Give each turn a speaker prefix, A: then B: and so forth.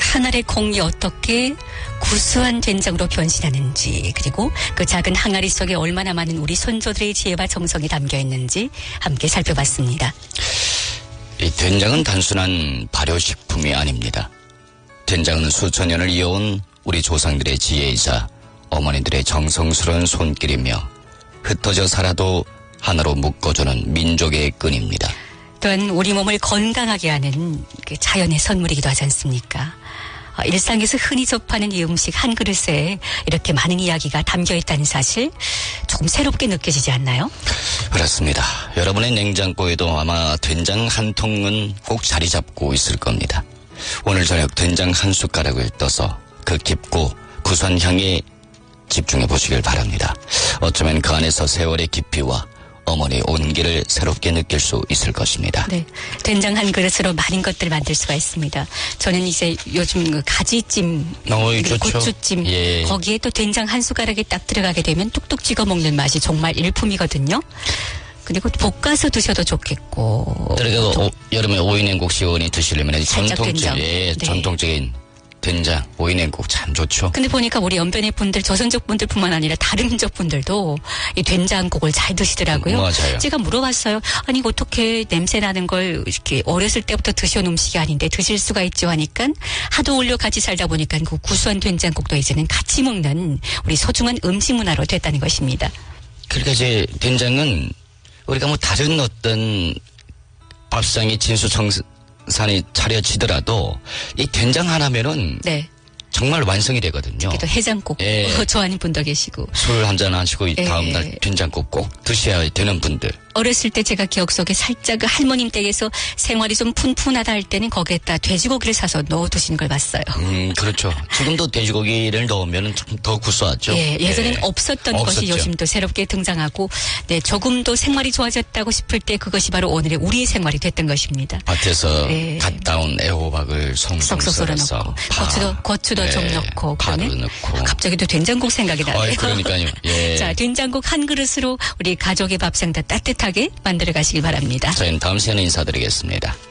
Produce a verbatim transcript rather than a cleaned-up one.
A: 한 알의 콩이 어떻게 구수한 된장으로 변신하는지, 그리고 그 작은 항아리 속에 얼마나 많은 우리 선조들의 지혜와 정성이 담겨 있는지 함께 살펴봤습니다.
B: 이 된장은 단순한 발효식품이 아닙니다. 된장은 수천 년을 이어온 우리 조상들의 지혜이자 어머니들의 정성스러운 손길이며 흩어져 살아도 하나로 묶어주는 민족의 끈입니다.
A: 또한 우리 몸을 건강하게 하는 그 자연의 선물이기도 하지 않습니까? 어, 일상에서 흔히 접하는 이 음식 한 그릇에 이렇게 많은 이야기가 담겨 있다는 사실 조금 새롭게 느껴지지 않나요?
B: 그렇습니다. 여러분의 냉장고에도 아마 된장 한 통은 꼭 자리 잡고 있을 겁니다. 오늘 저녁 된장 한 숟가락을 떠서 그 깊고 구수한 향에 집중해 보시길 바랍니다. 어쩌면 그 안에서 세월의 깊이와 어머니의 온기를 새롭게 느낄 수 있을 것입니다.
A: 네, 된장 한 그릇으로 많은 것들을 만들 수가 있습니다. 저는 이제 요즘 그 가지찜,
B: 어이,
A: 그리고
B: 좋죠.
A: 고추찜,
B: 예.
A: 거기에 또 된장 한 숟가락이 딱 들어가게 되면 뚝뚝 찍어 먹는 맛이 정말 일품이거든요. 그리고 볶아서 드셔도 좋겠고.
B: 그리고 오, 여름에 오이냉국 시원히 드시려면
A: 살짝
B: 전통적인,
A: 된장.
B: 예,
A: 네.
B: 전통적인 된장, 오이냉국 참 좋죠.
A: 근데 보니까 우리 연변의 분들, 조선족 분들뿐만 아니라 다른 민족 분들도 이 된장국을 잘 드시더라고요.
B: 맞아요.
A: 제가 물어봤어요. 아니 어떻게 냄새 나는 걸 이렇게 어렸을 때부터 드셔온 음식이 아닌데 드실 수가 있죠 하니까 하도 올려 같이 살다 보니까 그 구수한 된장국도 이제는 같이 먹는 우리 소중한 음식 문화로 됐다는 것입니다.
B: 그러니까 이제 된장은 우리가 뭐 다른 어떤 밥상이 진수청산이 차려지더라도 이 된장 하나면은
A: 네.
B: 정말 완성이 되거든요.
A: 또 해장국
B: 예.
A: 좋아하는 분도 계시고.
B: 술 한잔 하시고 이
A: 예.
B: 다음날 된장국 꼭 드셔야 되는 분들.
A: 어렸을 때 제가 기억 속에 살짝 그 할머님 댁에서 생활이 좀 푼푼하다 할 때는 거기에다 돼지고기를 사서 넣어 두시는 걸 봤어요.
B: 음, 그렇죠. 지금도 돼지고기를 넣으면 좀 더 구수하죠.
A: 예, 예전엔
B: 예.
A: 없었던
B: 없었죠.
A: 것이 요즘도 새롭게 등장하고, 네, 조금 더 생활이 좋아졌다고 싶을 때 그것이 바로 오늘의 우리의 생활이 됐던 것입니다.
B: 밭에서
A: 예.
B: 갓 따온 애호박을 송송
A: 쏙쏙 썰어
B: 썰어서
A: 넣고,
B: 파,
A: 고추도, 고추도
B: 예,
A: 좀 넣고,
B: 파도
A: 그러면
B: 넣고.
A: 갑자기 또 된장국 생각이 나네요.
B: 어이, 그러니까요. 예.
A: 자, 된장국 한 그릇으로 우리 가족의 밥상 다 따뜻하게 만들어 가시길 바랍니다.
B: 저희는 다음 시간에 인사드리겠습니다.